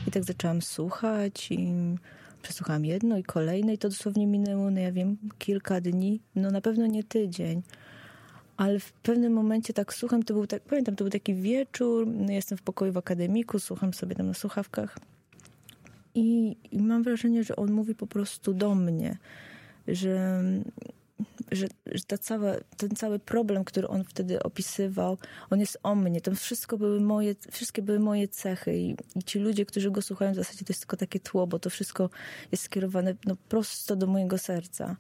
I tak zaczęłam słuchać i przesłuchałam jedno i kolejne i to dosłownie minęło, no ja wiem, kilka dni, no na pewno nie tydzień. Ale w pewnym momencie tak słucham, pamiętam, to był taki wieczór, no jestem w pokoju w akademiku, słucham sobie tam na słuchawkach i mam wrażenie, że on mówi po prostu do mnie, że ten cały problem, który on wtedy opisywał, on jest o mnie. To wszystkie były moje cechy i ci ludzie, którzy go słuchają, w zasadzie to jest tylko takie tło, bo to wszystko jest skierowane no, prosto do mojego serca.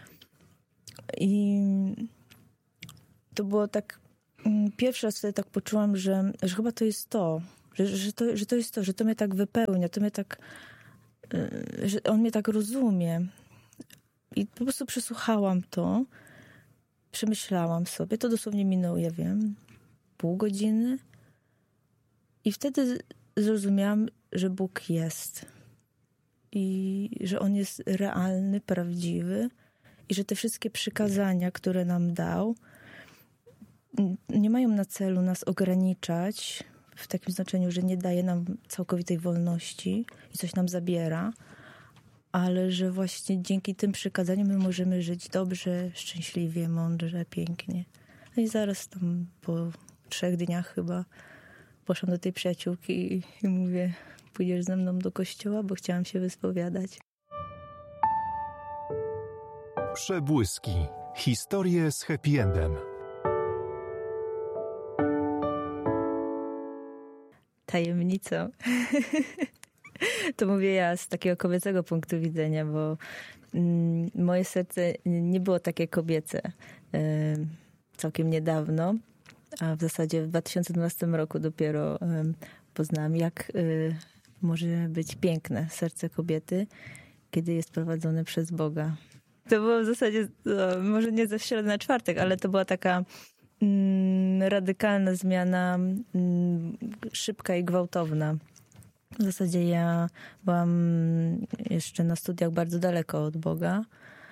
I to było tak, pierwszy raz wtedy tak poczułam, że chyba to jest to, że to jest to, że to mnie tak wypełnia, to mnie tak, że on mnie tak rozumie. I po prostu przesłuchałam to, przemyślałam sobie, to dosłownie minęło, ja wiem, pół godziny i wtedy zrozumiałam, że Bóg jest i że On jest realny, prawdziwy i że te wszystkie przykazania, które nam dał, nie mają na celu nas ograniczać w takim znaczeniu, że nie daje nam całkowitej wolności i coś nam zabiera, ale że właśnie dzięki tym przykazaniom my możemy żyć dobrze, szczęśliwie, mądrze, pięknie. No i zaraz tam po 3 dniach chyba poszłam do tej przyjaciółki i mówię, pójdziesz ze mną do kościoła, bo chciałam się wyspowiadać. Przebłyski. Historie z happy endem. Tajemnicą. To mówię ja z takiego kobiecego punktu widzenia, bo moje serce nie było takie kobiece całkiem niedawno, a w zasadzie w 2012 roku dopiero poznałam, jak może być piękne serce kobiety, kiedy jest prowadzone przez Boga. To było w zasadzie, może nie ze środy na czwartek, ale to była taka radykalna zmiana, szybka i gwałtowna. W zasadzie ja byłam jeszcze na studiach bardzo daleko od Boga.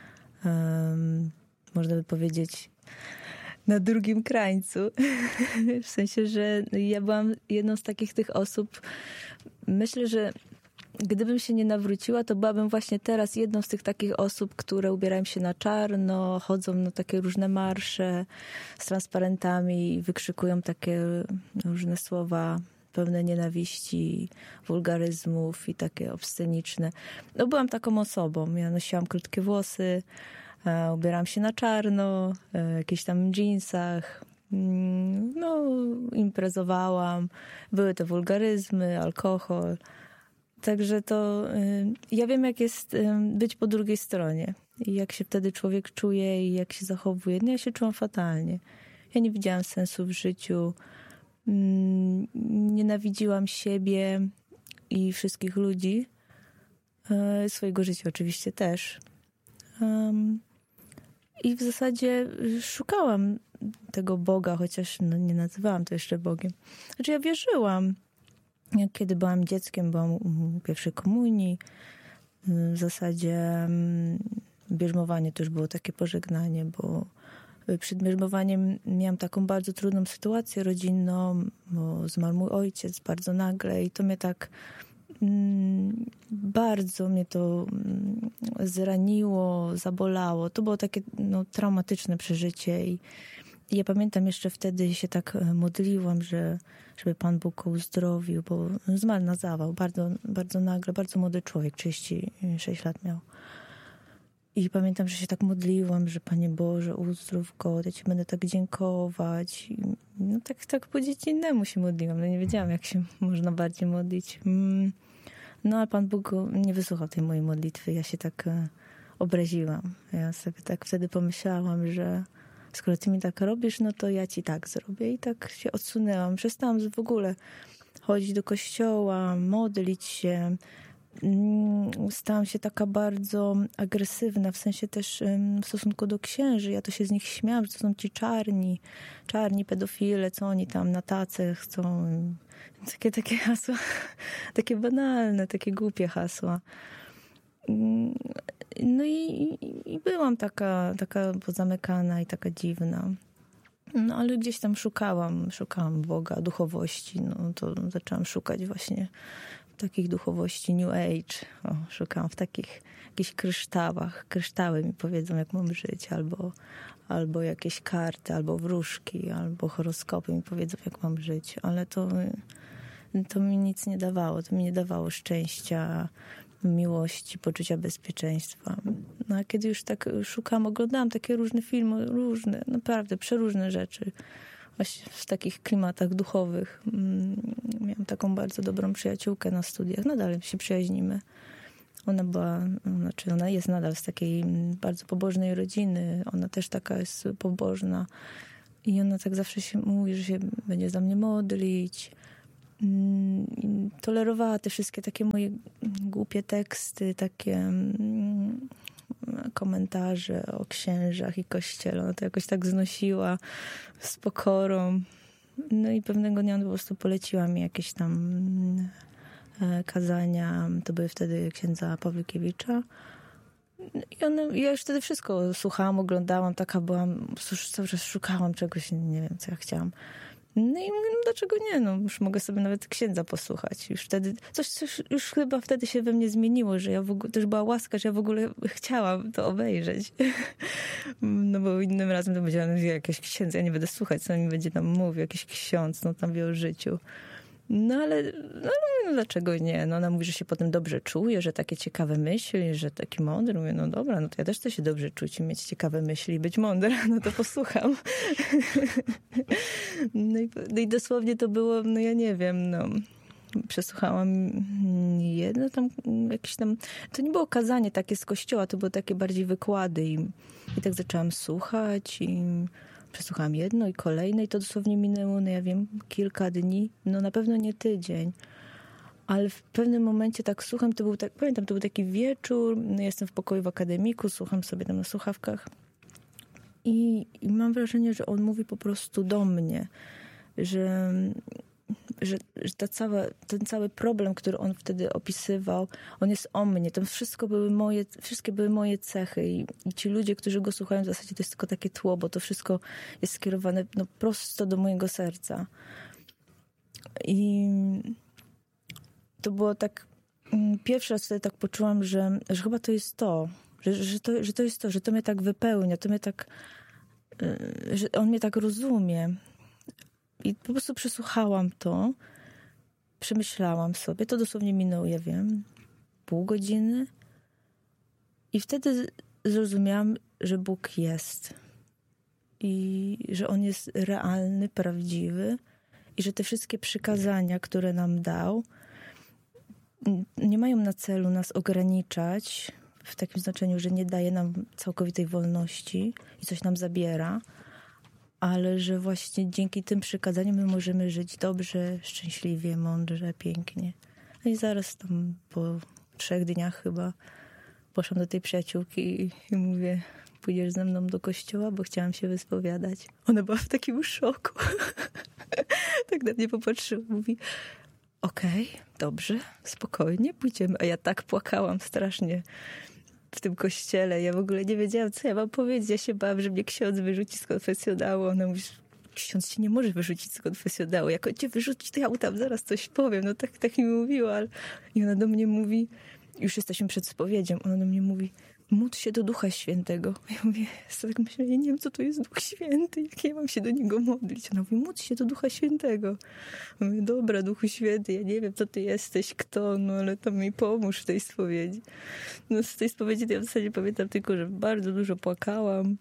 Można by powiedzieć na drugim krańcu. W sensie, że ja byłam jedną z takich tych osób. Myślę, że gdybym się nie nawróciła, to byłabym właśnie teraz jedną z tych takich osób, które ubierają się na czarno, chodzą na takie różne marsze z transparentami i wykrzykują takie różne słowa pełne nienawiści, wulgaryzmów i takie obsceniczne. No byłam taką osobą. Ja nosiłam krótkie włosy, ubierałam się na czarno, w jakichś tam dżinsach. No, imprezowałam. Były te wulgaryzmy, alkohol. Także to ja wiem, jak jest być po drugiej stronie. I jak się wtedy człowiek czuje i jak się zachowuje. No ja się czułam fatalnie. Ja nie widziałam sensu w życiu. Nienawidziłam siebie i wszystkich ludzi. Swojego życia oczywiście też. I w zasadzie szukałam tego Boga, chociaż no, nie nazywałam to jeszcze Bogiem. Znaczy ja wierzyłam. Jak kiedy byłam dzieckiem, byłam u pierwszej komunii. W zasadzie bierzmowanie to już było takie pożegnanie, bo przed bierzmowaniem miałam taką bardzo trudną sytuację rodzinną, bo zmarł mój ojciec bardzo nagle i to mnie tak bardzo mnie to zraniło, zabolało. To było takie no, traumatyczne przeżycie i ja pamiętam jeszcze wtedy się tak modliłam, żeby Pan Bóg go uzdrowił, bo zmarł na zawał, bardzo, bardzo nagle, bardzo młody człowiek, 36 lat miał. I pamiętam, że się tak modliłam, że Panie Boże, uzdrów go, ja Ci będę tak dziękować. I no tak po dziecinnemu się modliłam. No nie wiedziałam, jak się można bardziej modlić. No ale Pan Bóg nie wysłuchał tej mojej modlitwy. Ja się tak obraziłam. Ja sobie tak wtedy pomyślałam, że skoro Ty mi tak robisz, no to ja Ci tak zrobię. I tak się odsunęłam. Przestałam w ogóle chodzić do kościoła, modlić się. Stałam się taka bardzo agresywna, w sensie też w stosunku do księży. Ja to się z nich śmiałam, że to są ci czarni pedofile, co oni tam na tacy chcą. Takie hasła, takie banalne, takie głupie hasła. No i byłam taka pozamykana i taka dziwna. No ale gdzieś tam szukałam Boga, duchowości. No to zaczęłam szukać właśnie takich duchowości New Age. Szukałam w takich jakichś kryształach. Kryształy mi powiedzą, jak mam żyć, albo jakieś karty, albo wróżki, albo horoskopy mi powiedzą, jak mam żyć. Ale to mi nic nie dawało. To mi nie dawało szczęścia, miłości, poczucia bezpieczeństwa. No a kiedy już tak szukałam, oglądałam takie różne filmy, naprawdę przeróżne rzeczy. Właśnie w takich klimatach duchowych. Miałam taką bardzo dobrą przyjaciółkę na studiach. Nadal się przyjaźnimy. Ona jest nadal z takiej bardzo pobożnej rodziny. Ona też taka jest pobożna. I ona tak zawsze się mówi, że się będzie za mnie modlić. Tolerowała te wszystkie takie moje głupie teksty, takie komentarze o księżach i kościele. Ona to jakoś tak znosiła z pokorą. No i pewnego dnia po prostu poleciła mi jakieś tam kazania. To były wtedy księdza Pawłykiewicza. I ja już wtedy wszystko słuchałam, oglądałam, taka byłam, cały czas szukałam czegoś, nie wiem, co ja chciałam. No i mówię, no dlaczego nie? No już mogę sobie nawet księdza posłuchać. Już wtedy, coś już chyba wtedy się we mnie zmieniło, że ja w ogóle, też była łaska, że ja w ogóle chciałam to obejrzeć. No bo innym razem to będzie jakiś księdz, ja nie będę słuchać, co mi będzie tam mówił, jakiś ksiądz, no tam wie o życiu. No ale dlaczego nie? No ona mówi, że się potem dobrze czuje, że takie ciekawe myśli, że taki mądry. Mówię, no dobra, no to ja też chcę się dobrze czuć i mieć ciekawe myśli i być mądra, no to posłucham. No i dosłownie to było, no ja nie wiem, no przesłuchałam jedno tam, jakieś tam, to nie było kazanie takie z kościoła, to były takie bardziej wykłady i tak zaczęłam słuchać i przesłuchałam jedno i kolejne i to dosłownie minęło, no ja wiem, kilka dni, no na pewno nie tydzień, ale w pewnym momencie tak słucham, pamiętam, to był taki wieczór, no jestem w pokoju w akademiku, słucham sobie tam na słuchawkach i mam wrażenie, że on mówi po prostu do mnie, że ten cały problem, który on wtedy opisywał, on jest o mnie. Tam wszystkie były moje cechy i ci ludzie, którzy go słuchają, w zasadzie to jest tylko takie tło, bo to wszystko jest skierowane no, prosto do mojego serca. I to było tak, pierwszy raz wtedy tak poczułam, że chyba to jest to, że to jest to, że to mnie tak wypełnia, to mnie tak, że on mnie tak rozumie. I po prostu przesłuchałam to, przemyślałam sobie, to dosłownie minęło, ja wiem, pół godziny i wtedy zrozumiałam, że Bóg jest i że On jest realny, prawdziwy i że te wszystkie przykazania, które nam dał, nie mają na celu nas ograniczać w takim znaczeniu, że nie daje nam całkowitej wolności i coś nam zabiera, ale że właśnie dzięki tym przykazaniom my możemy żyć dobrze, szczęśliwie, mądrze, pięknie. No i zaraz tam po 3 dniach chyba poszłam do tej przyjaciółki i mówię, pójdziesz ze mną do kościoła, bo chciałam się wyspowiadać. Ona była w takim szoku. Tak na mnie popatrzyła, mówi, okej, dobrze, spokojnie, pójdziemy. A ja tak płakałam strasznie w tym kościele. Ja w ogóle nie wiedziałam, co ja mam powiedzieć. Ja się bałam, że mnie ksiądz wyrzuci z konfesjonału. Ona mówi, ksiądz cię nie może wyrzucić z konfesjonału. Jak on cię wyrzuci, to ja mu tam zaraz coś powiem. No tak mi mówiła. I ona do mnie mówi, już jesteśmy przed spowiedzią, ona do mnie mówi, módl się do Ducha Świętego. Ja mówię, tak myślę, ja nie wiem, co to jest Duch Święty, jak ja mam się do Niego modlić. Ona mówi, módl się do Ducha Świętego. Ja mówię, dobra, Duchu Święty, ja nie wiem, co Ty jesteś, kto, no ale to mi pomóż w tej spowiedzi. No z tej spowiedzi to ja w zasadzie pamiętam tylko, że bardzo dużo płakałam.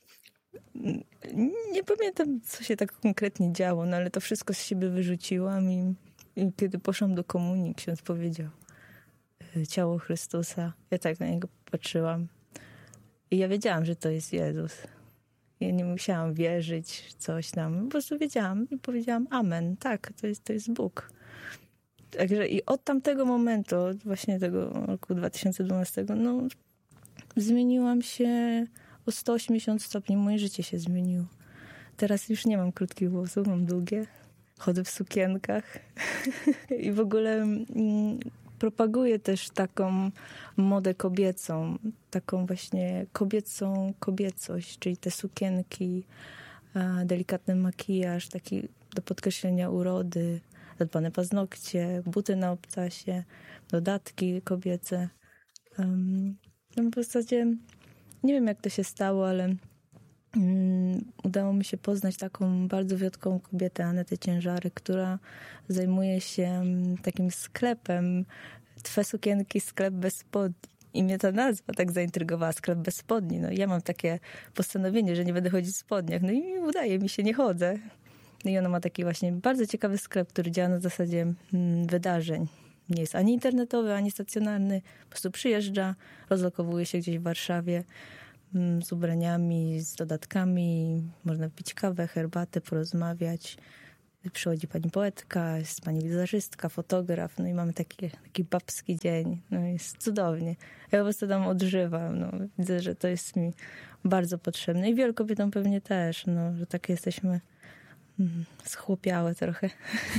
Nie pamiętam, co się tak konkretnie działo, no ale to wszystko z siebie wyrzuciłam i kiedy poszłam do komunii, ksiądz powiedział, ciało Chrystusa. Ja tak na Niego patrzyłam. I ja wiedziałam, że to jest Jezus. Ja nie musiałam wierzyć coś tam. Po prostu wiedziałam i powiedziałam amen. Tak, to jest Bóg. Także i od tamtego momentu, od właśnie tego roku 2012, no zmieniłam się o 180 stopni. Moje życie się zmieniło. Teraz już nie mam krótkich włosów, mam długie. Chodzę w sukienkach. I w ogóle propaguję też taką modę kobiecą, taką właśnie kobiecą kobiecość, czyli te sukienki, delikatny makijaż, taki do podkreślenia urody, zadbane paznokcie, buty na obcasie, dodatki kobiece. No w zasadzie nie wiem, jak to się stało, ale udało mi się poznać taką bardzo wyjątkową kobietę, Anetę Ciężary, która zajmuje się takim sklepem Twe sukienki, sklep bez spodni. I mnie ta nazwa tak zaintrygowała, sklep bez spodni. No, ja mam takie postanowienie, że nie będę chodzić w spodniach. No i udaje mi się, nie chodzę. No i ona ma taki właśnie bardzo ciekawy sklep, który działa na zasadzie wydarzeń. Nie jest ani internetowy, ani stacjonarny. Po prostu przyjeżdża, rozlokowuje się gdzieś w Warszawie z ubraniami, z dodatkami. Można pić kawę, herbatę, porozmawiać. Przychodzi pani poetka, jest pani wizerzystka, fotograf, no i mamy taki babski dzień. No jest cudownie. Ja po prostu tam odżywam. No. Widzę, że to jest mi bardzo potrzebne. I wielu kobietom pewnie też, no, że takie jesteśmy schłopiałe trochę.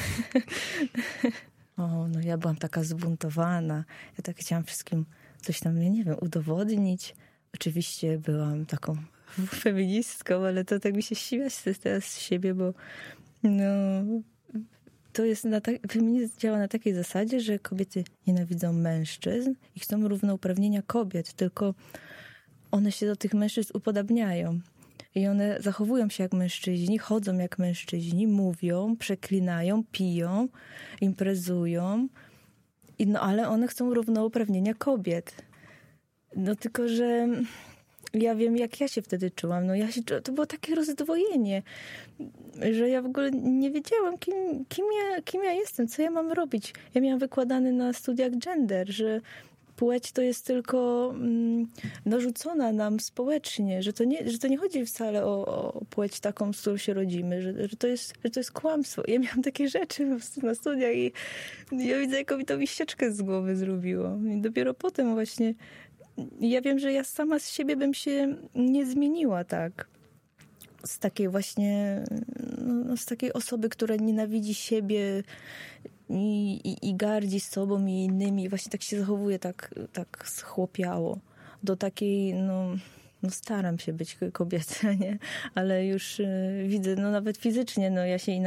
No ja byłam taka zbuntowana. Ja tak chciałam wszystkim coś tam, ja nie wiem, udowodnić. Oczywiście byłam taką feministką, ale to tak mi się śmiać teraz z siebie, bo no, to jest feminizm działa na takiej zasadzie, że kobiety nienawidzą mężczyzn i chcą równouprawnienia kobiet, tylko one się do tych mężczyzn upodabniają. I one zachowują się jak mężczyźni, chodzą jak mężczyźni, mówią, przeklinają, piją, imprezują, no ale one chcą równouprawnienia kobiet. No tylko, że ja wiem, jak ja się wtedy czułam. No to było takie rozdwojenie, że ja w ogóle nie wiedziałam, kim ja jestem, co ja mam robić. Ja miałam wykładany na studiach gender, że płeć to jest tylko narzucona nam społecznie, że to nie chodzi wcale o płeć taką, z którą się rodzimy, że to jest kłamstwo. Ja miałam takie rzeczy na studiach i ja widzę, jaką mi to ścieżkę z głowy zrobiło. I dopiero potem właśnie ja wiem, że ja sama z siebie bym się nie zmieniła tak. Z takiej właśnie, z takiej osoby, która nienawidzi siebie i gardzi sobą i innymi. Właśnie tak się zachowuje, tak schłopiało. Do takiej, staram się być kobietą, nie? Ale już widzę, nawet fizycznie, ja się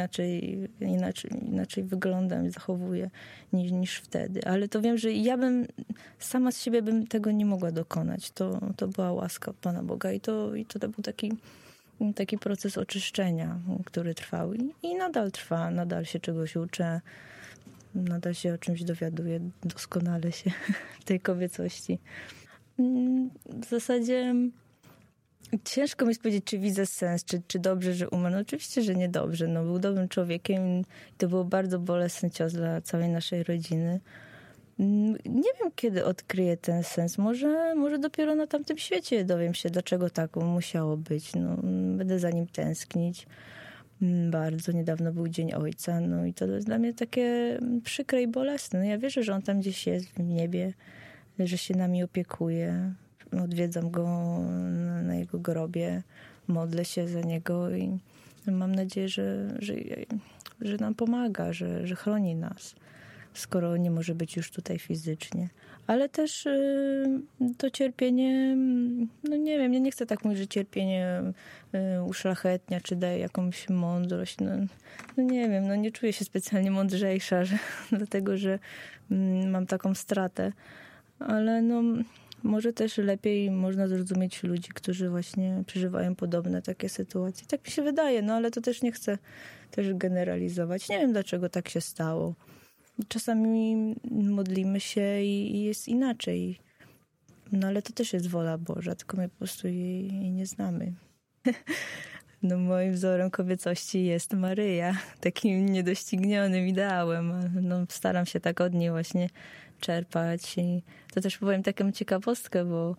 inaczej wyglądam i zachowuję niż wtedy. Ale to wiem, że sama z siebie bym tego nie mogła dokonać. To była łaska Pana Boga i to był taki proces oczyszczenia, który trwał i nadal trwa, nadal się czegoś uczę, nadal się o czymś dowiaduję, doskonale się w tej kobiecości. W zasadzie ciężko mi powiedzieć, czy widzę sens, czy dobrze, że umarł. No oczywiście, że niedobrze. Był dobrym człowiekiem i to był bardzo bolesny cios dla całej naszej rodziny. Nie wiem, kiedy odkryję ten sens. Może dopiero na tamtym świecie dowiem się, dlaczego tak musiało być. Będę za nim tęsknić. Bardzo niedawno był Dzień Ojca. I to jest dla mnie takie przykre i bolesne. Ja wierzę, że on tam gdzieś jest w niebie, że się nami opiekuje. Odwiedzam go na jego grobie, modlę się za niego i mam nadzieję, że nam pomaga, że chroni nas, skoro nie może być już tutaj fizycznie. Ale też to cierpienie, nie wiem, ja nie chcę tak mówić, że cierpienie uszlachetnia, czy daje jakąś mądrość. Nie wiem, nie czuję się specjalnie mądrzejsza, dlatego, że mam taką stratę. Ale może też lepiej można zrozumieć ludzi, którzy właśnie przeżywają podobne takie sytuacje. Tak mi się wydaje, ale to też nie chcę też generalizować. Nie wiem, dlaczego tak się stało. Czasami modlimy się i jest inaczej. Ale to też jest wola Boża, tylko my po prostu jej nie znamy. Moim wzorem kobiecości jest Maryja, takim niedoścignionym ideałem. Staram się tak od niej właśnie czerpać. I to też powiem taką ciekawostkę, bo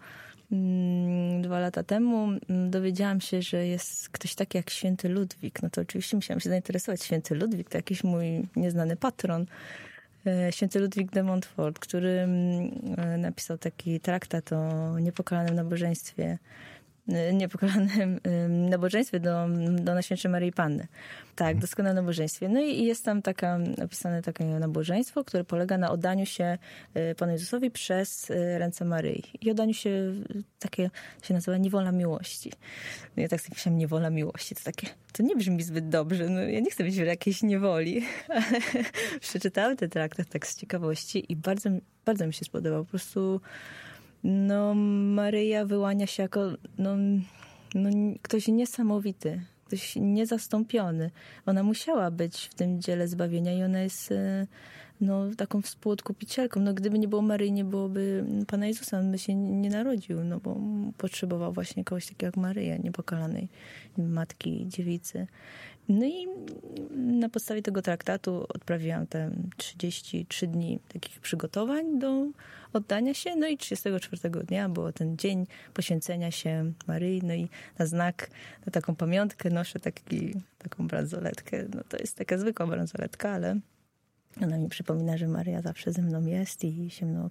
2 lata temu dowiedziałam się, że jest ktoś taki jak święty Ludwik. To oczywiście musiałam się zainteresować. Święty Ludwik to jakiś mój nieznany patron. Święty Ludwik de Montfort, który napisał taki traktat o niepokalanym nabożeństwie niepokalanym nabożeństwie do Najświętszej Maryi Panny. Tak, doskonałe nabożeństwie. No i jest tam opisane takie nabożeństwo, które polega na oddaniu się Panu Jezusowi przez ręce Maryi. I oddaniu się, takie się nazywa niewola miłości. No ja tak sobie myślałam, niewola miłości, to nie brzmi zbyt dobrze. No, ja nie chcę być w jakiejś niewoli, ale przeczytałam ten traktat tak z ciekawości i bardzo, bardzo mi się spodobał. Po prostu Maryja wyłania się jako ktoś niesamowity, ktoś niezastąpiony. Ona musiała być w tym dziele zbawienia i ona jest taką współodkupicielką. Gdyby nie było Maryi, nie byłoby Pana Jezusa. On by się nie narodził, bo potrzebował właśnie kogoś takiego jak Maryja, niepokalanej matki, dziewicy. No i na podstawie tego traktatu odprawiłam te 33 dni takich przygotowań do oddania się. No i 34 dnia było ten dzień poświęcenia się Maryi. No i na znak, na taką pamiątkę noszę taką bransoletkę. No to jest taka zwykła bransoletka, ale ona mi przypomina, że Maryja zawsze ze mną jest i się mną